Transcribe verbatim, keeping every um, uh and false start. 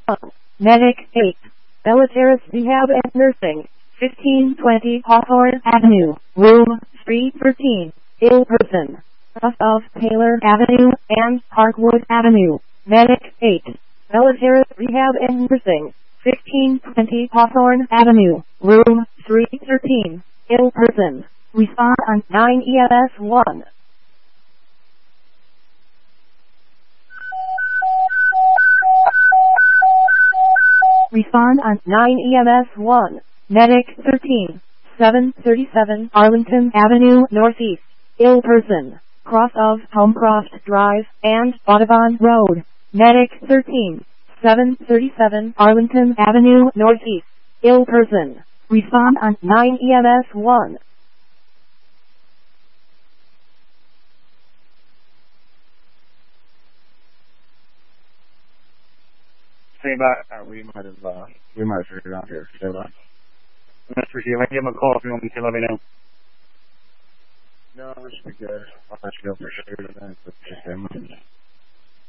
one. Medic eight. Bellaterrace Rehab and Nursing. fifteen twenty Hawthorne Avenue, Room three thirteen. Ill person. South of Taylor Avenue and Parkwood Avenue. Medic eight. Bellaterrace Rehab and Nursing. fifteen twenty Hawthorne Avenue, Room three thirteen. Ill person. Respond on nine E M S one. Respond on nine E M S one. Medic thirteen. seven thirty-seven Arlington Avenue Northeast. Ill person. Cross of Homecroft Drive and Audubon Road. Medic thirteen. seven thirty-seven Arlington Avenue Northeast. Ill person. Respond on nine E M S one. Stay by. Uh, we might have, uh, we might have figured it out here. Stay by. Mister Hugh, I can give him a call if you want me to. Let me know. No, we should be good. I'll let you know for sure. But just, um,